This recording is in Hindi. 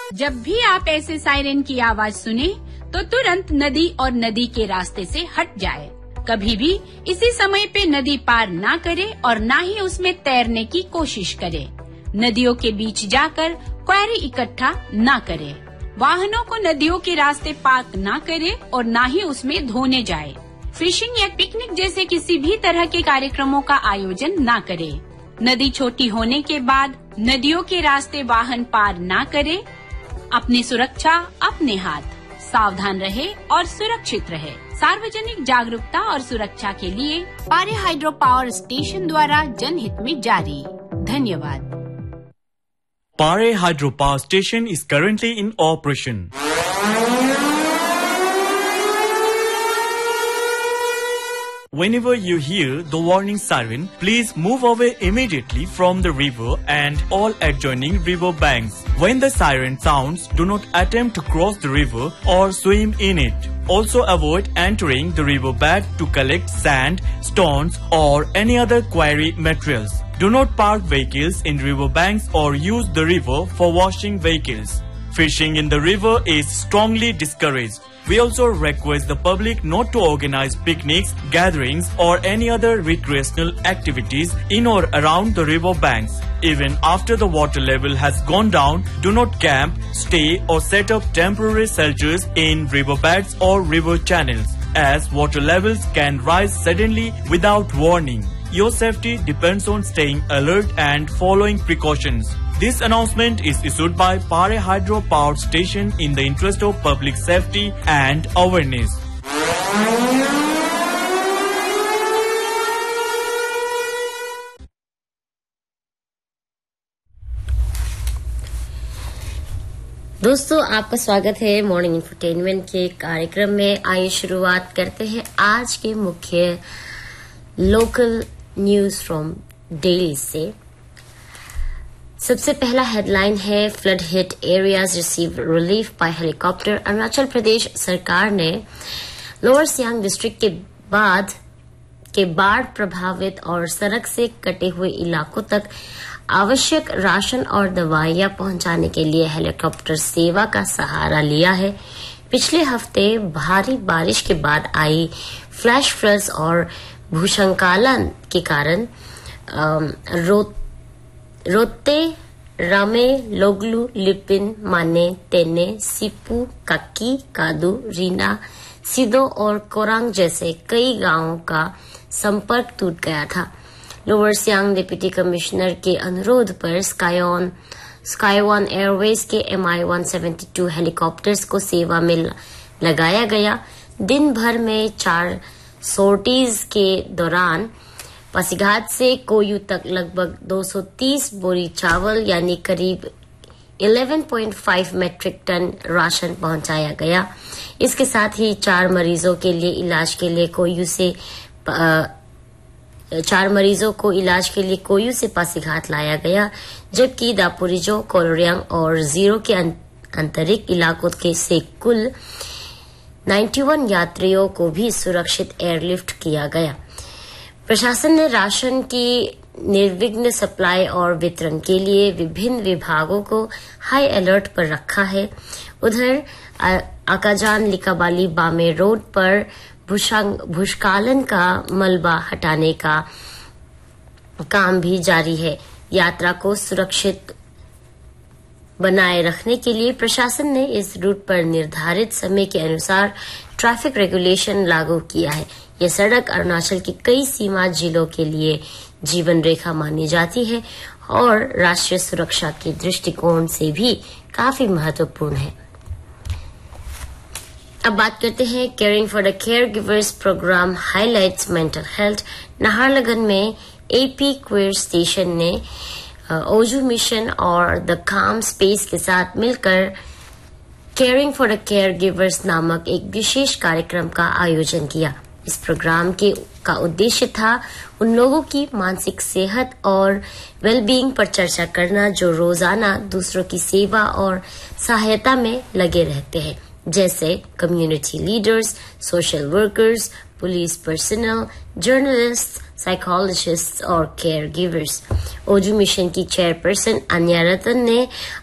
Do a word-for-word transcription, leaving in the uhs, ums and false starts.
जब भी आप ऐसे सायरन की आवाज सुने तो तुरंत नदी और नदी के रास्ते से हट जाए। कभी भी इसी समय पे नदी पार ना करे और ना ही उसमें तैरने की कोशिश करे। नदियों के बीच जाकर क्वेरी इकट्ठा ना करे। वाहनों को नदियों के रास्ते पार्क ना करे और ना ही उसमें धोने जाए। फिशिंग या पिकनिक जैसे किसी भी तरह के कार्यक्रमों का आयोजन ना करे। नदी छोटी होने के बाद नदियों के रास्ते वाहन पार ना करे। अपनी सुरक्षा अपने हाथ। सावधान रहे और सुरक्षित रहे। सार्वजनिक जागरूकता और सुरक्षा के लिए पारे हाइड्रो पावर स्टेशन द्वारा जनहित में जारी। धन्यवाद। Pare Hydro Power Station is currently in operation. Whenever you hear the warning siren, please move away immediately from the river and all adjoining river banks. When the siren sounds, do not attempt to cross the river or swim in it. Also avoid entering the riverbed to collect sand, stones or any other quarry materials. Do not park vehicles in riverbanks or use the river for washing vehicles. Fishing in the river is strongly discouraged. We also request the public not to organize picnics, gatherings or any other recreational activities in or around the river banks. Even after the water level has gone down, do not camp, stay or set up temporary shelters in riverbeds or river channels, as water levels can rise suddenly without warning. Your safety depends on staying alert and following precautions. This announcement is issued by Pare Hydro Power Station in the interest of public safety and awareness. दोस्तों, आपका स्वागत है मॉर्निंग इंफरटेनमेंट के कार्यक्रम में। आइए शुरुआत करते हैं आज के मुख्य लोकल न्यूज फ्रॉम दिल्ली से। सबसे पहला हेडलाइन है, flood hit areas receive relief by helicopter. Arunachal Pradesh सरकार ने लोअर सियांग डिस्ट्रिक्ट के बाद के बाढ़ प्रभावित और सड़क से कटे हुए इलाकों तक आवश्यक राशन और दवाइयां पहुंचाने के लिए हेलीकॉप्टर सेवा का सहारा लिया है। पिछले हफ्ते भारी बारिश के बाद आई फ्लैश फ्लड्स और भूस्खलन के कारण रो, रोते, रामे, लोगलू, लिपिन, माने, तेने, सिपू, काकी, कादू, रीना, सिदो और कोरांग जैसे कई गांवों का संपर्क टूट गया था। लोअर सियांग डिप्टी कमिश्नर के अनुरोध पर स्काईऑन स्काईवन एयरवेज के M I one seventy two helicopters को सेवा में लगाया गया। दिन भर में चार सोर्टीज के दौरान पासीघाट से कोयू तक लगभग दो सौ तीस बोरी चावल यानी करीब ग्यारह पॉइंट पाँच मीट्रिक टन राशन पहुंचाया गया। इसके साथ ही चार मरीजों के लिए इलाज के लिए कोयू से चार मरीजों को इलाज के लिए कोयू से पासीघाट लाया गया, जबकि दापोरिजो, कोलोरियांग और जीरो के आंतरिक इलाकों के से कुल इक्यानवे यात्रियों को भी सुरक्षित एयरलिफ्ट किया गया। प्रशासन ने राशन की निर्विघ्न सप्लाई और वितरण के लिए विभिन्न विभागों को हाई अलर्ट पर रखा है। उधर आकाजान लिकाबाली बामे रोड पर भूस्खलन का मलबा हटाने का काम भी जारी है। यात्रा को सुरक्षित बनाए रखने के लिए प्रशासन ने इस रूट पर निर्धारित समय के अनुसार ट्रैफिक रेगुलेशन लागू किया है। यह सड़क अरुणाचल की कई सीमा जिलों के लिए जीवन रेखा मानी जाती है और राष्ट्रीय सुरक्षा के दृष्टिकोण से भी काफी महत्वपूर्ण है। अब बात करते हैं caring for the care givers programme highlights mental health. Naharlagun में एपी क्वेयर स्टेशन ने ओजू मिशन और द काम स्पेस के साथ मिलकर caring for the care givers नामक एक विशेष कार्यक्रम का आयोजन किया। इस प्रोग्राम के का उद्देश्य था उन लोगों की मानसिक सेहत और वेलबीइंग पर चर्चा करना जो रोजाना दूसरों की सेवा और सहायता में लगे रहते हैं, जैसे community leaders, social workers, police personal, journalist, psychologist और केयर गिवर्स। ओजू मिशन की चेयरपर्सन अन्या रतन ने